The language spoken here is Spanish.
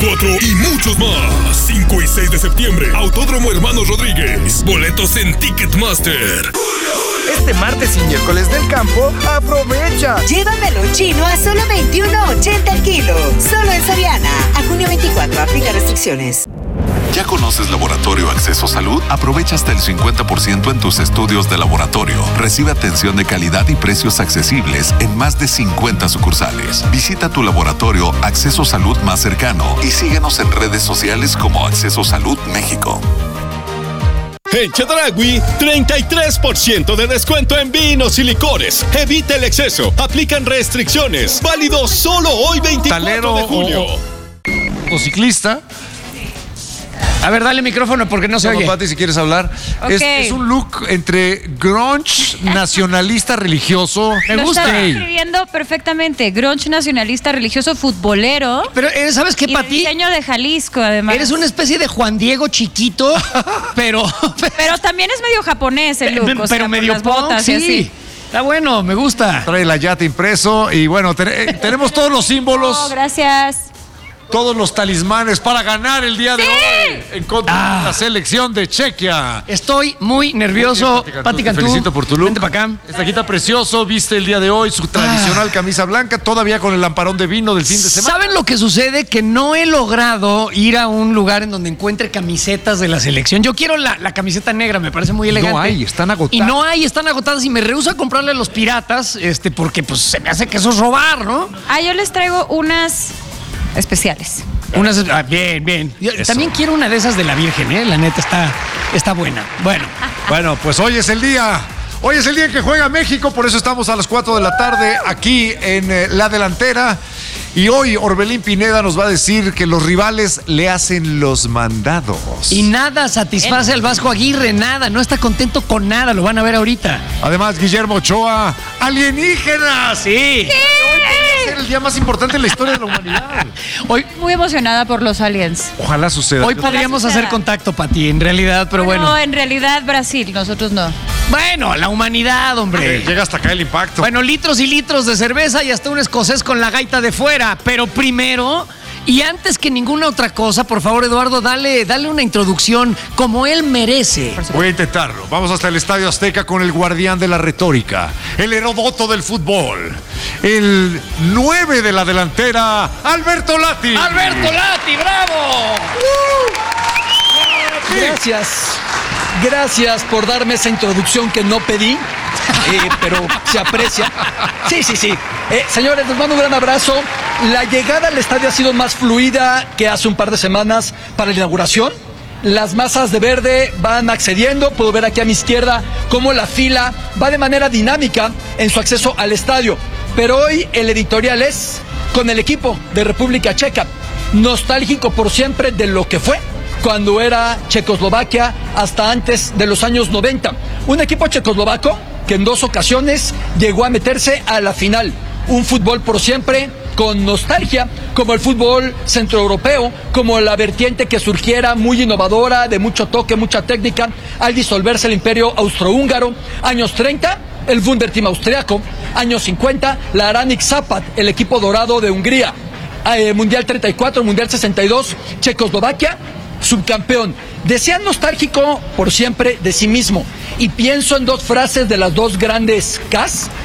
24 y muchos más. 5 y 6 de septiembre, Autódromo Hermanos Rodríguez. Boletos en Ticketmaster. Este martes y miércoles del campo, aprovecha. Llévamelo chino a solo $21.80 el kilo. Solo en Soriana. A junio 24, aplica restricciones. ¿Ya conoces Laboratorio Acceso Salud? Aprovecha hasta el 50% en tus estudios de laboratorio. Recibe atención de calidad y precios accesibles en más de 50 sucursales. Visita tu laboratorio Acceso Salud más cercano y síguenos en redes sociales como Acceso Salud México. En Chedraui, 33% de descuento en vinos y licores. Evita el exceso. Aplican restricciones. Válido solo hoy 24 de julio. Motociclista. A ver, dale micrófono porque no se oye. Pati, si quieres hablar. Okay. Es un look entre grunge, nacionalista, religioso. Me gusta. Lo está escribiendo perfectamente. Grunge, nacionalista, religioso, futbolero. Pero, ¿sabes qué, y Pati? diseño de Jalisco, además. Eres una especie de Juan Diego chiquito, pero también es medio japonés el look. Pero o sea, medio las botas punk, y así. Está bueno, me gusta. Trae la yate impreso y bueno, tenemos todos los símbolos. Oh, gracias. Todos los talismanes para ganar el día de hoy en contra de la selección de Chequia. Estoy muy nervioso. Pati Cantú, te felicito por tu look. Vente para acá. Esta quita precioso, viste el día de hoy su tradicional camisa blanca, todavía con el lamparón de vino del fin de semana. ¿Saben lo que sucede? Que no he logrado ir a un lugar en donde encuentre camisetas de la selección. Yo quiero la camiseta negra, me parece muy elegante. No hay, están agotadas. Y no hay, están agotadas y me rehúso a comprarle a los piratas, porque pues se me hace que eso es robar, ¿no? Yo les traigo unas especiales. Bien. Yo también quiero una de esas de la Virgen, la neta está buena. Bueno, pues hoy es el día. Hoy es el día en que juega México, por eso estamos a las 4 de la tarde aquí en la delantera. Y hoy Orbelín Pineda nos va a decir que los rivales le hacen los mandados. Y nada satisface al Vasco Aguirre, nada, no está contento con nada, lo van a ver ahorita. Además, Guillermo Ochoa, alienígenas. Sí. Ser el día más importante en la historia de la humanidad. Hoy muy emocionada por los aliens. Ojalá suceda. Hoy podríamos hacer contacto, Pati, en realidad, pero bueno. No, en realidad Brasil, nosotros no. Bueno, la humanidad, hombre. Llega hasta acá el impacto. Bueno, litros y litros de cerveza y hasta un escocés con la gaita de fuera. Pero primero, y antes que ninguna otra cosa, por favor, Eduardo, dale una introducción como él merece. Voy a intentarlo. Vamos hasta el Estadio Azteca con el guardián de la retórica, el Heródoto del fútbol, el 9 de la delantera, Alberto Lati. ¡Alberto Lati, bravo! Gracias por darme esa introducción que no pedí, pero se aprecia. Sí. Señores, les mando un gran abrazo. La llegada al estadio ha sido más fluida que hace un par de semanas para la inauguración. Las masas de verde van accediendo. Puedo ver aquí a mi izquierda cómo la fila va de manera dinámica en su acceso al estadio. Pero hoy el editorial es con el equipo de República Checa. Nostálgico por siempre de lo que fue cuando era Checoslovaquia hasta antes de los años 90. Un equipo checoslovaco que en 2 ocasiones llegó a meterse a la final. Un fútbol por siempre con nostalgia, como el fútbol centroeuropeo, como la vertiente que surgiera muy innovadora, de mucho toque, mucha técnica, al disolverse el imperio austrohúngaro. Años 30, el Wunderteam austriaco. Años 50, la Aranik Zapad, el equipo dorado de Hungría. Mundial 34, Mundial 62, Checoslovaquia, subcampeón. Decía nostálgico por siempre de sí mismo. Y pienso en 2 frases de las 2 grandes Ks